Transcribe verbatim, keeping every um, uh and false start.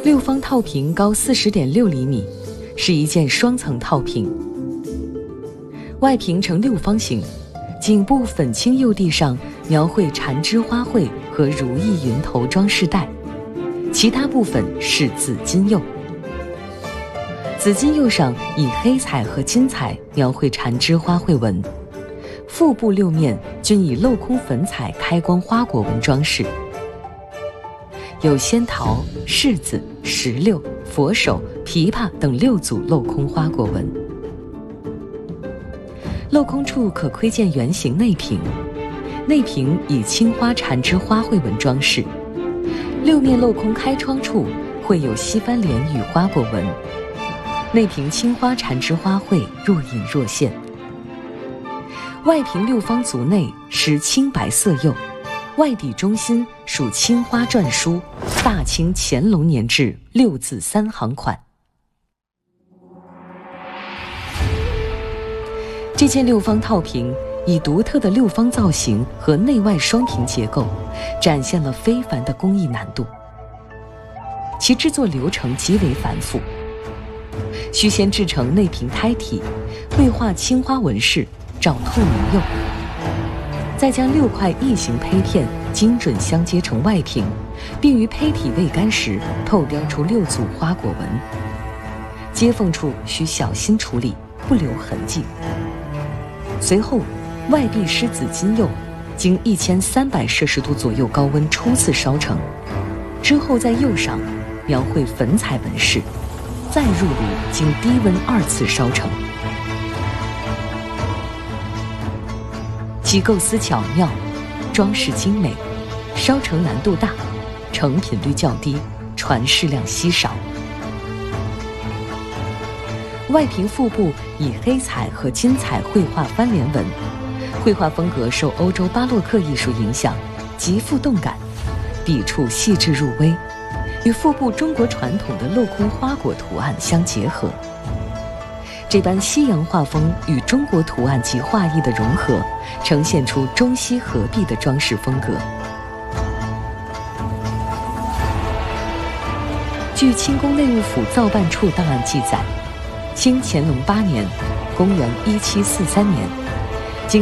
六方套屏高四十点六厘米，是一件双层套屏。外屏呈六方形，颈部粉青釉地上描绘缠枝花卉和如意云头装饰带，其他部分是紫金釉。紫金釉上以黑彩和金彩描绘缠枝花卉纹，腹部六面均以镂空粉彩开光花果纹装饰，有仙桃、柿子、石榴、佛手、枇杷等六组镂空花果纹。镂空处可窥见圆形内屏，内屏以青花缠枝花卉纹装饰，六面镂空开窗处绘有西番莲与花果纹，内屏青花缠枝花卉若隐若现。外屏六方足内施青白色釉，外底中心属青花篆书“大清乾隆年制”六字三行款。这件六方套屏以独特的六方造型和内外双屏结构，展现了非凡的工艺难度。其制作流程极为繁复，需先制成内屏胎体，绘画青花纹饰，照透明釉，再将六块异形胚片精准相接成外屏，并于胚体未干时透雕出六组花果纹，接缝处需小心处理，不留痕迹。随后，外壁施紫金釉，经一千三百摄氏度左右高温初次烧成，之后在釉上描绘粉彩纹饰，再入炉经低温二次烧成。其构思巧妙，装饰精美，烧成难度大，成品率较低，传世量稀少。外屏腹部以黑彩和金彩绘画翻莲纹，绘画风格受欧洲巴洛克艺术影响，极富动感，笔触细致入微，与腹部中国传统的镂空花果图案相结合。这般西洋画风与中国图案及画意的融合，呈现出中西合璧的装饰风格。据清宫内务府造办处档案记载，清乾隆八年（公元一七四三年），